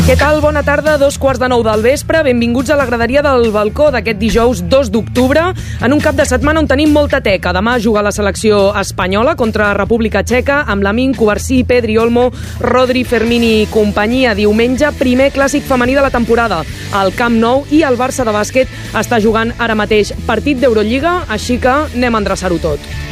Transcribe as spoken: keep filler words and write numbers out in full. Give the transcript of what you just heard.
Què tal? Bona tarda, dos quarts de nou del vespre. Benvinguts a la graderia del balcó d'aquest dijous dos d'octubre, en un cap de setmana on tenim molta teca. Demà juga la selecció espanyola contra República Txeca amb Lamine, Cubarsí, Pedri, Olmo, Rodri, Fermín i companyia. Diumenge, primer clàssic femení de la temporada al Camp Nou, i el Barça de bàsquet està jugant ara mateix partit d'Eurolliga, així que anem a endreçar-ho tot.